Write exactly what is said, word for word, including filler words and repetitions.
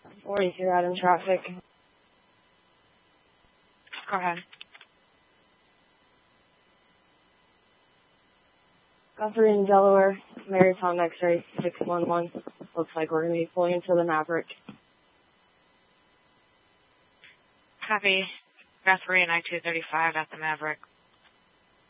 forty-two out in traffic. Go ahead. Guthrie in Delaware, Maritime X-ray six one one. Looks like we're going to be pulling into the Maverick. Copy. Guthrie and I two thirty-five at the Maverick.